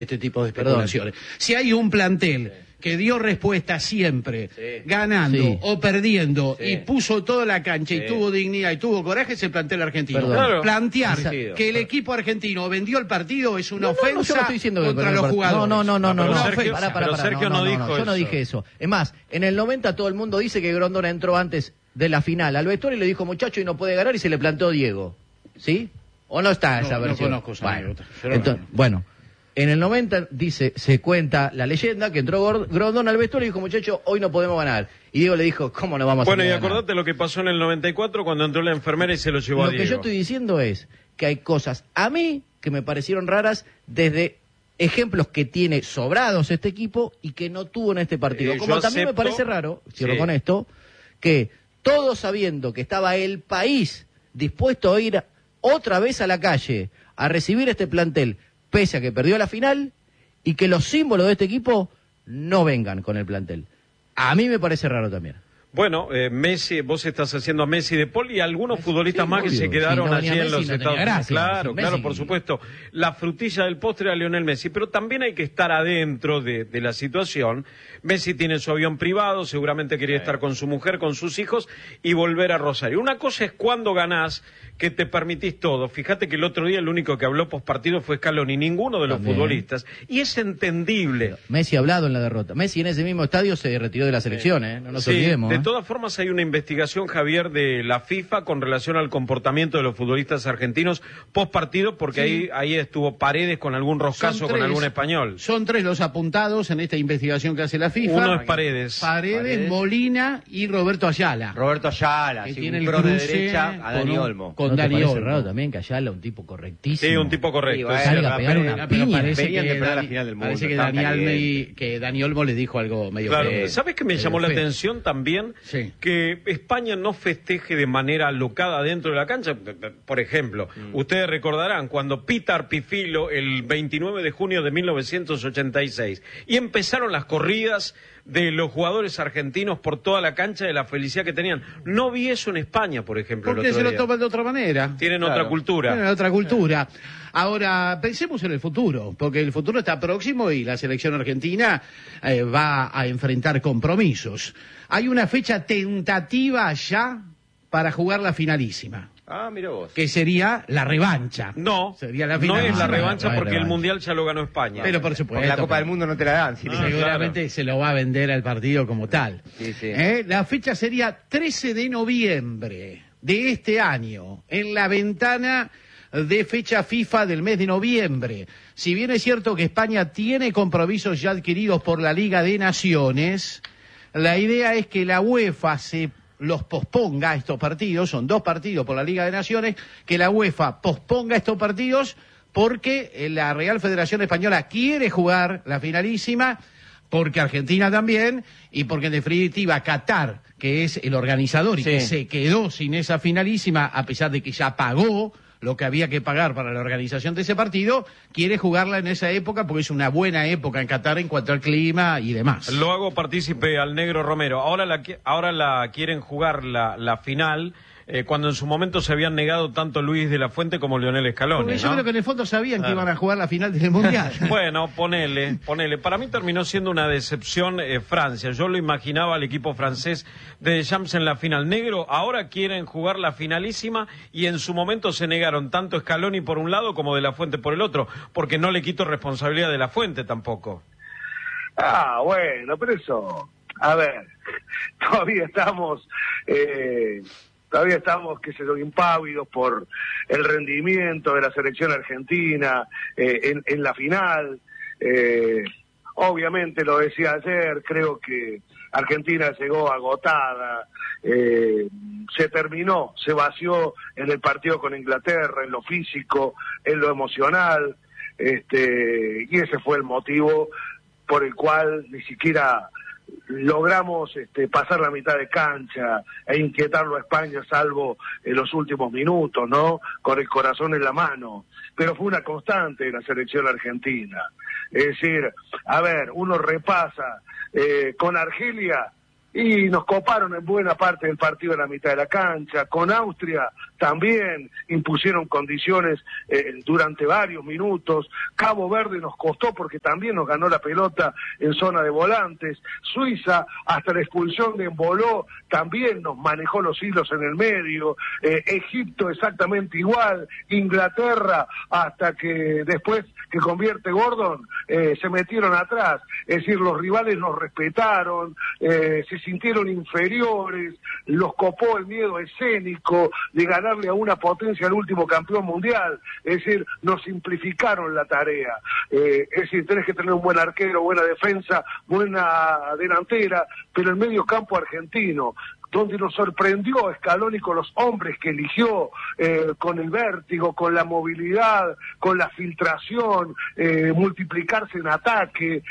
este tipo de especulaciones. Si hay un plantel que dio respuesta siempre, ganando o perdiendo, y puso toda la cancha y tuvo dignidad y tuvo coraje, es el plantel argentino. Claro. Plantear que el equipo argentino vendió el partido es una ofensa contra los jugadores. Pero Sergio no dijo eso. Yo no dije eso. Es más, en el 90 todo el mundo dice que Grondona entró antes de la final al vestuario y le dijo, muchacho, y no puede ganar, y se le plantó Diego. ¿Sí? ¿O no está esa versión? No conozco esa anécdota. Bueno, en el 90 se cuenta la leyenda que entró Grondona al vestuario y dijo, muchacho, hoy no podemos ganar. Y Diego le dijo, ¿cómo no vamos a ganar? Bueno, y acordate lo que pasó en el 94 cuando entró la enfermera y se lo llevó a Diego. Lo que yo estoy diciendo es que hay cosas a mí que me parecieron raras desde ejemplos que tiene sobrados este equipo y que no tuvo en este partido. Como también me parece raro, cierro con esto, que todos sabiendo que estaba el país dispuesto a ir otra vez a la calle a recibir este plantel, pese a que perdió la final, y que los símbolos de este equipo no vengan con el plantel. A mí me parece raro también. Bueno, Messi, vos estás haciendo a Messi de Paul y algunos futbolistas más que se quedaron allí en los Estados Unidos. Claro, por supuesto. La frutilla del postre a Lionel Messi, pero también hay que estar adentro de la situación. Messi tiene su avión privado, seguramente quería estar con su mujer, con sus hijos y volver a Rosario. Una cosa es cuando ganás, que te permitís todo. Fíjate que el otro día el único que habló postpartido fue Scaloni, ninguno de los futbolistas. Y es entendible. Pero Messi ha hablado en la derrota. Messi en ese mismo estadio se retiró de la selección, no nos olvidemos. De todas formas hay una investigación, Javier, de la FIFA con relación al comportamiento de los futbolistas argentinos postpartido, porque ahí estuvo Paredes con algún roscazo con algún español. Son 3 los apuntados en esta investigación que hace la FIFA. Uno es Paredes. Paredes, Molina y Roberto Ayala. Que tiene el el pro de cruce derecha a Dani Olmo. ¿No te parece raro también que Ayala, un tipo correctísimo? Sí, un tipo correcto. Salga a pegar una piña. Parece que Dani Olmo le dijo algo medio feo. ¿Sabes qué me llamó la atención también? Sí. Que España no festeje de manera alocada dentro de la cancha. Por ejemplo, ustedes recordarán cuando Peter Pifilo, el 29 de junio de 1986, y empezaron las corridas de los jugadores argentinos por toda la cancha, de la felicidad que tenían. No vi eso en España, por ejemplo. Porque se lo toman de otra manera. Tienen otra cultura. Tienen otra cultura. Ahora, pensemos en el futuro, porque el futuro está próximo y la selección argentina va a enfrentar compromisos. Hay una fecha tentativa ya para jugar la finalísima. Mira vos. Que sería la revancha. No, sería la no es la revancha no porque revancha. el Mundial ya lo ganó España. Pero por supuesto. Porque la Copa del Mundo no te la dan. Seguramente se lo va a vender al partido como tal. La fecha sería 13 de noviembre de este año, en la ventana de fecha FIFA del mes de noviembre. Si bien es cierto que España tiene compromisos ya adquiridos por la Liga de Naciones, la idea es que la UEFA los posponga estos partidos, son 2 partidos por la Liga de Naciones, que la UEFA posponga estos partidos porque la Real Federación Española quiere jugar la finalísima, porque Argentina también, y porque en definitiva Qatar, que es el organizador y que se quedó sin esa finalísima, a pesar de que ya pagó lo que había que pagar para la organización de ese partido, quiere jugarla en esa época porque es una buena época en Qatar en cuanto al clima y demás. Lo hago partícipe al Negro Romero. Ahora la quieren jugar la final, cuando en su momento se habían negado tanto Luis de la Fuente como Lionel Scaloni. Porque yo creo que en el fondo sabían que iban a jugar la final del Mundial. Bueno, ponele. Para mí terminó siendo una decepción Francia. Yo lo imaginaba al equipo francés de Deschamps en la final. Negro, ahora quieren jugar la finalísima y en su momento se negaron tanto Scaloni por un lado como de la Fuente por el otro, porque no le quito responsabilidad de la Fuente tampoco. Bueno, pero eso, a ver, todavía estamos, qué sé yo, impávidos por el rendimiento de la selección argentina en la final. Obviamente, lo decía ayer, creo que Argentina llegó agotada, se terminó, se vació en el partido con Inglaterra, en lo físico, en lo emocional, y ese fue el motivo por el cual ni siquiera logramos pasar la mitad de cancha e inquietarlo a España, salvo en los últimos minutos, ¿no? Con el corazón en la mano. Pero fue una constante de la selección argentina. Es decir, a ver, uno repasa con Argelia y nos coparon en buena parte del partido en la mitad de la cancha. Con Austria también impusieron condiciones durante varios minutos. Cabo Verde nos costó porque también nos ganó la pelota en zona de volantes. Suiza, hasta la expulsión de Emboló, también nos manejó los hilos en el medio. Egipto exactamente igual. Inglaterra, hasta que después que convierte Gordon, se metieron atrás. Es decir, los rivales nos respetaron, se sintieron inferiores, los copó el miedo escénico de ganarle a una potencia al último campeón mundial. Es decir, nos simplificaron la tarea. Es decir, tenés que tener un buen arquero, buena defensa, buena delantera, pero el medio campo argentino, donde nos sorprendió Scaloni con los hombres que eligió, con el vértigo, con la movilidad, con la filtración, multiplicarse en ataque,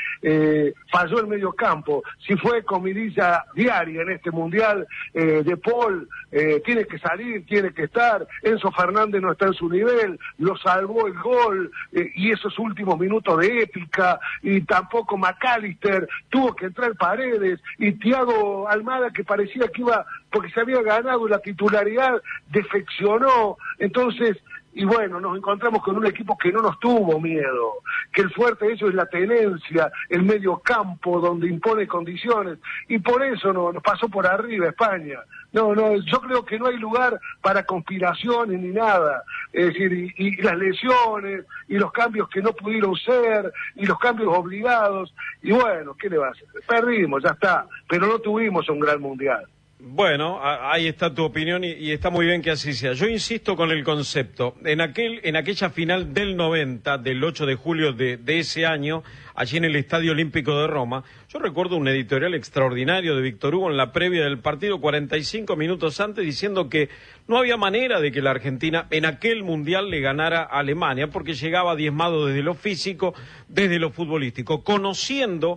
falló el medio campo. Si fue comidilla diaria en este Mundial, De Paul tiene que salir, tiene que estar, Enzo Fernández no está en su nivel, lo salvó el gol, y esos últimos minutos de épica, y tampoco McAllister, tuvo que entrar Paredes, y Thiago Almada, que parecía que iba, porque se había ganado la titularidad, defeccionó. Entonces, y bueno, nos encontramos con un equipo que no nos tuvo miedo, que el fuerte de ellos es la tenencia, el medio campo donde impone condiciones, y por eso nos pasó por arriba España. No, yo creo que no hay lugar para conspiraciones ni nada. Es decir, y las lesiones, y los cambios que no pudieron ser, y los cambios obligados, y bueno, ¿qué le va a hacer? Perdimos, ya está, pero no tuvimos un gran mundial. Bueno, ahí está tu opinión y está muy bien que así sea. Yo insisto con el concepto. En aquella final del 90, del 8 de julio de ese año, allí en el Estadio Olímpico de Roma, yo recuerdo un editorial extraordinario de Víctor Hugo en la previa del partido, 45 minutos antes, diciendo que no había manera de que la Argentina en aquel Mundial le ganara a Alemania, porque llegaba diezmado desde lo físico, desde lo futbolístico, conociendo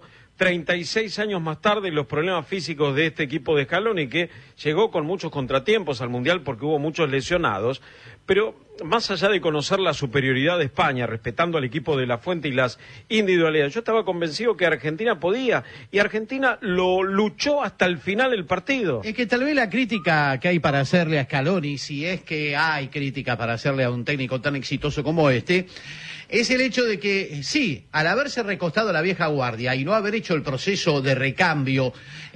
36 años más tarde los problemas físicos de este equipo de Scaloni, que llegó con muchos contratiempos al Mundial porque hubo muchos lesionados, pero más allá de conocer la superioridad de España, respetando al equipo de La Fuente y las individualidades, yo estaba convencido que Argentina podía, y Argentina lo luchó hasta el final del partido. Es que tal vez la crítica que hay para hacerle a Scaloni, si es que hay crítica para hacerle a un técnico tan exitoso como este, es el hecho de que, sí, al haberse recostado la vieja guardia y no haber hecho el proceso de recambio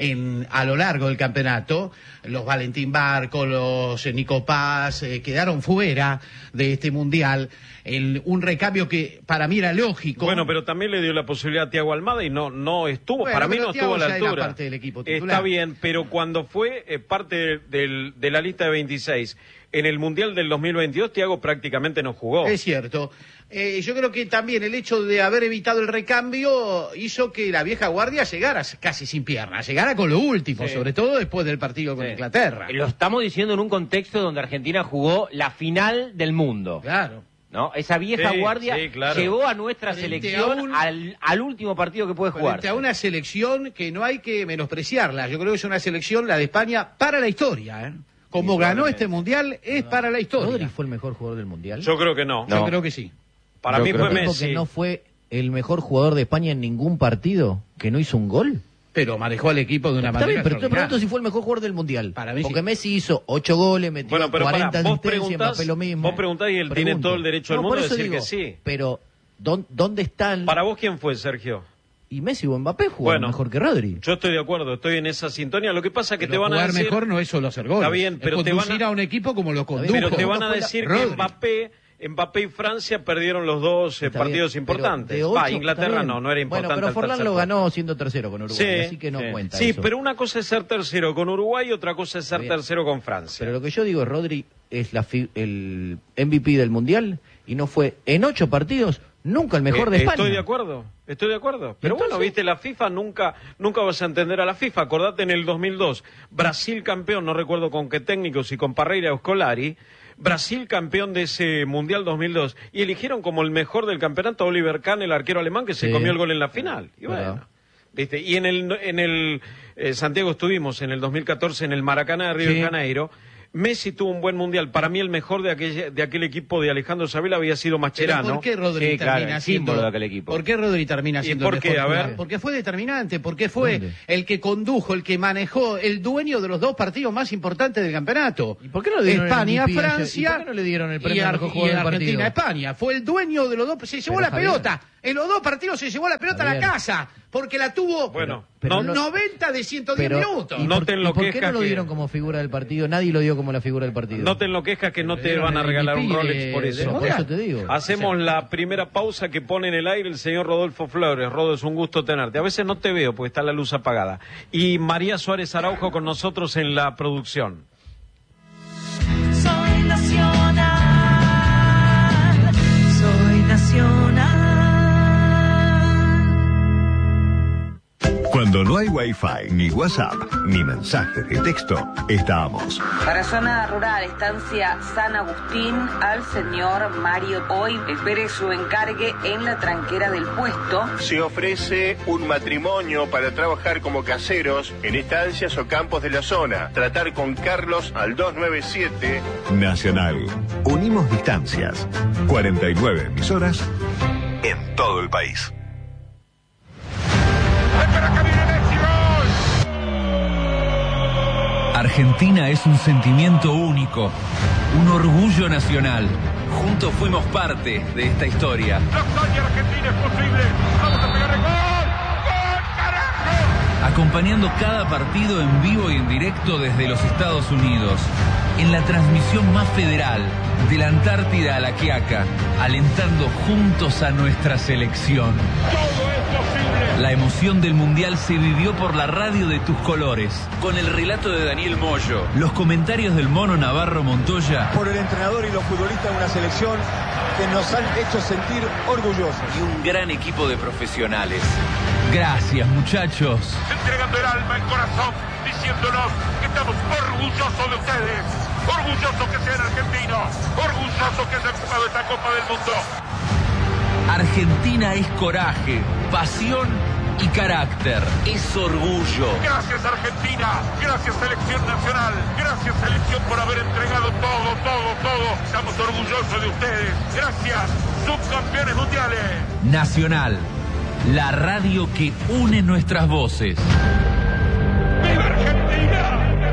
a lo largo del campeonato, los Valentín Barco, los Nico Paz, quedaron fuera de este Mundial, un recambio que para mí era lógico. Bueno, pero también le dio la posibilidad a Thiago Almada y no estuvo, bueno, para mí no estuvo a la altura. Era parte del equipo titular. Está bien, pero cuando fue parte de la lista de 26... en el Mundial del 2022, Thiago prácticamente no jugó. Es cierto. Yo creo que también el hecho de haber evitado el recambio hizo que la vieja guardia llegara casi sin piernas, llegara con lo último, sí, sobre todo después del partido con Inglaterra. Lo estamos diciendo en un contexto donde Argentina jugó la final del mundo. Claro. ¿No? Esa vieja guardia claro, llevó a nuestra selección al último partido que puede jugar. Frente a una selección que no hay que menospreciarla. Yo creo que es una selección, la de España, para la historia, ¿eh? Como ganó este Mundial, es para la historia. ¿Rodri fue el mejor jugador del Mundial? Yo creo que no. Yo creo que sí. Para mí fue Messi. Que no fue el mejor jugador de España en ningún partido, que no hizo un gol. Pero manejó al equipo de una manera bien, pero te pregunto si fue el mejor jugador del Mundial. Para mí porque sí. Messi hizo 8 goles, metió 40 asistencias, Mbappé lo mismo. Vos preguntás y él tiene todo el derecho del mundo de decir que sí. Pero, ¿dónde están? ¿Para vos quién fue, Sergio? Y Messi o Mbappé jugaron mejor que Rodri. Yo estoy de ajuego, estoy en esa sintonía. Lo que pasa es que te van a decir... mejor no es solo hacer goles. Está bien, pero te van a un equipo como lo condujo. Pero te van a decir que Mbappé y Francia perdieron los dos partidos importantes. Inglaterra no era importante. Bueno, pero Forlán lo ganó siendo tercero con Uruguay, así que no cuenta eso. Pero una cosa es ser tercero con Uruguay y otra cosa es ser tercero con Francia. Pero lo que yo digo es, Rodri es el MVP del Mundial y no fue en 8 partidos nunca el mejor de España. Estoy de acuerdo. Pero entonces, bueno, viste, la FIFA nunca vas a entender a la FIFA. Acordate en el 2002, Brasil campeón, no recuerdo con qué técnicos, si con Parreira o Scolari, Brasil campeón de ese Mundial 2002, y eligieron como el mejor del campeonato a Oliver Kahn, el arquero alemán, que se comió el gol en la final. Y bueno, ¿viste? Y en el Santiago estuvimos en el 2014 en el Maracaná de Río de Janeiro. Messi tuvo un buen mundial. Para mí el mejor de aquel equipo de Alejandro Sabela había sido Mascherano. ¿Por qué Rodri termina siendo de aquel equipo? ¿Por qué Rodri termina siendo el mejor? A ver. Porque fue determinante, porque fue el que condujo, el que manejó, el dueño de los dos partidos más importantes del campeonato. ¿Y por qué no le dieron España, el MVP Francia, ¿y por qué no le dieron el premio al mejor jugador del partido? Argentina, España. Fue el dueño de los dos, se llevó la pelota. En los dos partidos se llevó la pelota a la casa, porque la tuvo 90 de 110 minutos. ¿Y por qué no lo dieron como figura del partido? Nadie lo dio como la figura del partido. No te enloquezcas que no te van a regalar un Rolex por eso. Por eso te digo. Hacemos la primera pausa que pone en el aire el señor Rodolfo Flores. Rodo, es un gusto tenerte. A veces no te veo porque está la luz apagada. Y María Suárez Araujo con nosotros en la producción. Soy nacional, soy nacional. Cuando no hay Wi-Fi, ni WhatsApp, ni mensajes de texto, estamos. Para zona rural, estancia San Agustín, al señor Mario Hoy. Espere su encargue en la tranquera del puesto. Se ofrece un matrimonio para trabajar como caseros en estancias o campos de la zona. Tratar con Carlos al 297. Nacional. Unimos distancias. 49 emisoras en todo el país. Argentina es un sentimiento único, un orgullo nacional. Juntos fuimos parte de esta historia. La hazaña argentina es posible. Vamos a pegar el gol. ¡Gol, carajo! Acompañando cada partido en vivo y en directo desde los Estados Unidos. En la transmisión más federal, de la Antártida a la Quiaca, alentando juntos a nuestra selección. Todo es posible. La emoción del Mundial se vivió por la radio de tus colores, con el relato de Daniel Moyo, los comentarios del Mono Navarro Montoya, por el entrenador y los futbolistas de una selección que nos han hecho sentir orgullosos. Y un gran equipo de profesionales. Gracias, muchachos. Entregando el alma, el corazón, diciéndonos que estamos orgullosos de ustedes. Orgullosos que sean argentinos. Orgullosos que hayan jugado esta Copa del Mundo. Argentina es coraje, pasión y carácter. Es orgullo. Gracias, Argentina. Gracias, Selección Nacional. Gracias, Selección, por haber entregado todo. Estamos orgullosos de ustedes. Gracias, subcampeones mundiales. Nacional, la radio que une nuestras voces. ¡Viva Argentina!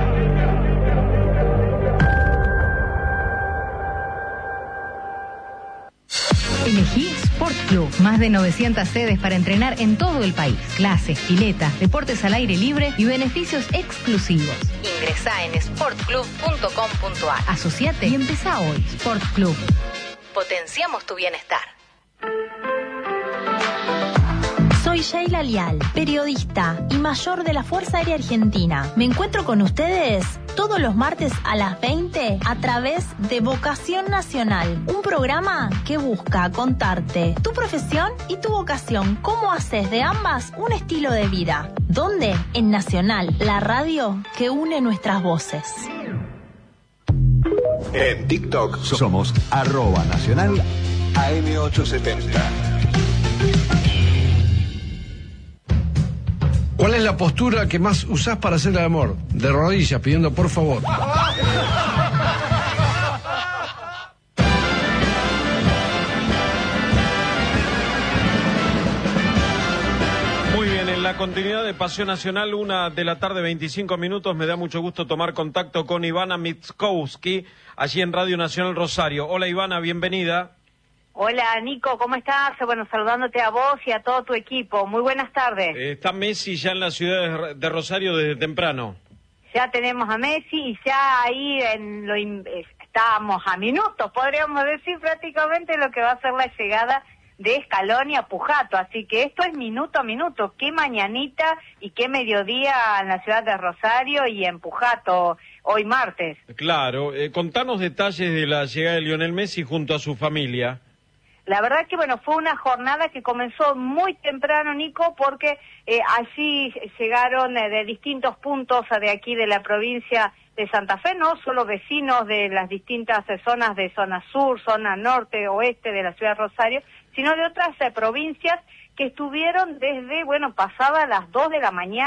Elegí Sport Club. Más de 900 sedes para entrenar en todo el país. Clases, piletas, deportes al aire libre y beneficios exclusivos. Ingresá en sportclub.com.ar. Asociate y empezá hoy. Sport Club. Potenciamos tu bienestar. Soy Sheila Lial, periodista y mayor de la Fuerza Aérea Argentina. Me encuentro con ustedes todos los martes a las 20 a través de Vocación Nacional, un programa que busca contarte tu profesión y tu vocación, cómo haces de ambas un estilo de vida. ¿Dónde? En Nacional, la radio que une nuestras voces. En TikTok somos @nacional AM870. ¿Cuál es la postura que más usás para hacer el amor? De rodillas, pidiendo por favor. Muy bien, en la continuidad de Pasión Nacional, 1:25 p.m, me da mucho gusto tomar contacto con Ivana Mitkowski, allí en Radio Nacional Rosario. Hola Ivana, bienvenida. Hola Nico, ¿cómo estás? Bueno, saludándote a vos y a todo tu equipo. Muy buenas tardes. Está Messi ya en la ciudad de Rosario desde temprano. Ya tenemos a Messi y ya ahí estábamos a minutos, podríamos decir prácticamente lo que va a ser la llegada de Scaloni a Pujato. Así que esto es minuto a minuto. Qué mañanita y qué mediodía en la ciudad de Rosario y en Pujato hoy martes. Claro, contanos detalles de la llegada de Lionel Messi junto a su familia. La verdad que, bueno, fue una jornada que comenzó muy temprano, Nico, porque allí llegaron de distintos puntos de aquí de la provincia de Santa Fe, no solo vecinos de las distintas zonas de zona sur, zona norte, oeste de la ciudad de Rosario, sino de otras provincias que estuvieron desde, bueno, pasada las 2 de la mañana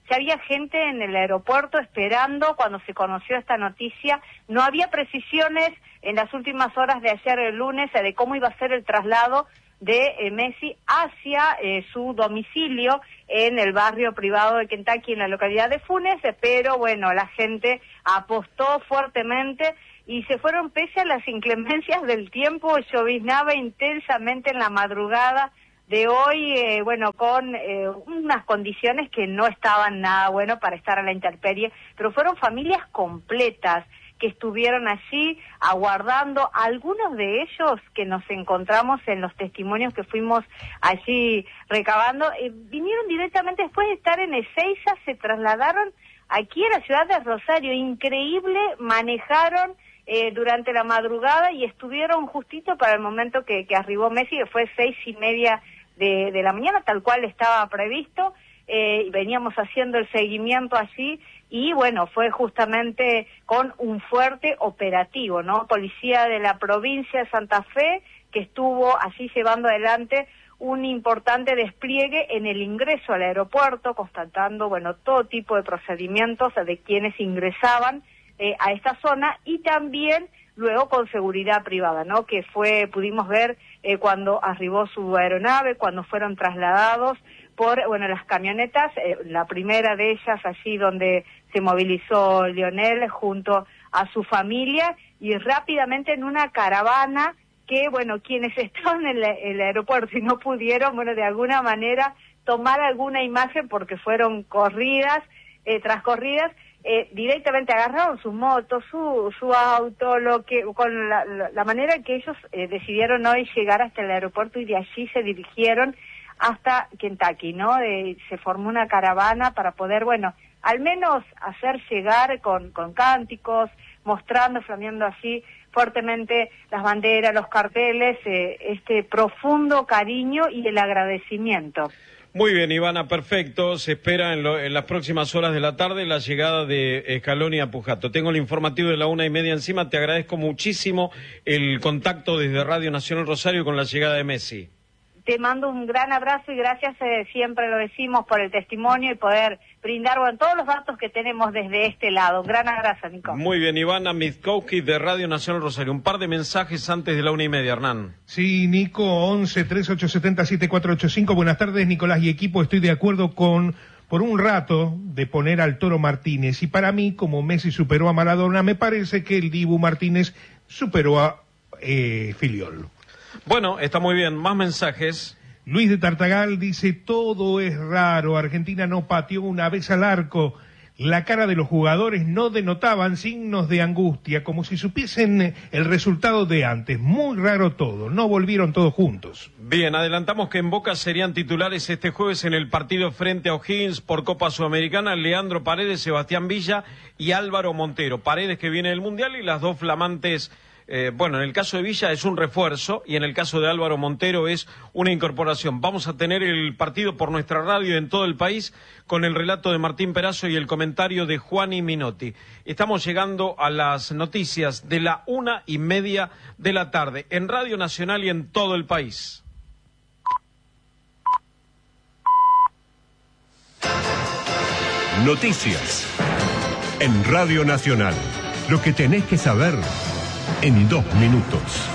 ya había gente en el aeropuerto esperando cuando se conoció esta noticia. No había precisiones en las últimas horas de ayer, el lunes, de cómo iba a ser el traslado de Messi hacia su domicilio en el barrio privado de Kentucky, en la localidad de Funes, pero bueno, la gente apostó fuertemente y se fueron pese a las inclemencias del tiempo. Lloviznaba intensamente en la madrugada de hoy, con unas condiciones que no estaban nada bueno para estar a la intemperie, pero fueron familias completas que estuvieron allí aguardando. Algunos de ellos que nos encontramos en los testimonios que fuimos allí recabando, vinieron directamente después de estar en Ezeiza, se trasladaron aquí a la ciudad de Rosario. Increíble, manejaron durante la madrugada y estuvieron justito para el momento que arribó Messi, que fue 6:30 de la mañana, tal cual estaba previsto. Veníamos haciendo el seguimiento allí y bueno, fue justamente con un fuerte operativo, ¿no? Policía de la provincia de Santa Fe que estuvo allí llevando adelante un importante despliegue en el ingreso al aeropuerto, constatando, todo tipo de procedimientos de quienes ingresaban a esta zona, y también luego con seguridad privada, ¿no? Que pudimos ver cuando arribó su aeronave, cuando fueron trasladados por, las camionetas, la primera de ellas allí donde se movilizó Lionel junto a su familia, y rápidamente en una caravana que, quienes estaban en el aeropuerto y no pudieron, de alguna manera tomar alguna imagen porque fueron transcorridas, directamente agarraron sus motos, su auto, con la manera en que ellos decidieron hoy llegar hasta el aeropuerto, y de allí se dirigieron hasta Kentucky, ¿no? Se formó una caravana para poder, al menos hacer llegar con cánticos, mostrando, flameando así fuertemente las banderas, los carteles, este profundo cariño y el agradecimiento. Muy bien, Ivana, perfecto. Se espera en las próximas horas de la tarde la llegada de Scaloni a Pujato. Tengo el informativo de la 1:30 encima. Te agradezco muchísimo el contacto desde Radio Nacional Rosario con la llegada de Messi. Te mando un gran abrazo y gracias, siempre lo decimos, por el testimonio y poder brindar todos los datos que tenemos desde este lado. Un gran abrazo, Nico. Muy bien, Ivana Mitkowski de Radio Nacional Rosario. Un par de mensajes antes de la 1:30, Hernán. Sí, Nico, 11-3870-7485. Buenas tardes, Nicolás y equipo. Estoy de acuerdo por un rato de poner al Toro Martínez. Y para mí, como Messi superó a Maradona, me parece que el Dibu Martínez superó a Filiol. Bueno, está muy bien. Más mensajes. Luis de Tartagal dice: todo es raro. Argentina no pateó una vez al arco. La cara de los jugadores no denotaban signos de angustia, como si supiesen el resultado de antes. Muy raro todo. No volvieron todos juntos. Bien, adelantamos que en Boca serían titulares este jueves en el partido frente a O'Higgins por Copa Sudamericana Leandro Paredes, Sebastián Villa y Álvaro Montero. Paredes, que viene del Mundial, y las dos flamantes. En el caso de Villa es un refuerzo y en el caso de Álvaro Montero es una incorporación. Vamos a tener el partido por nuestra radio en todo el país con el relato de Martín Perazo y el comentario de Juani Minotti. Estamos llegando a las noticias de la 1:30 de la tarde en Radio Nacional y en todo el país. Noticias en Radio Nacional. Lo que tenés que saber en 2 minutos.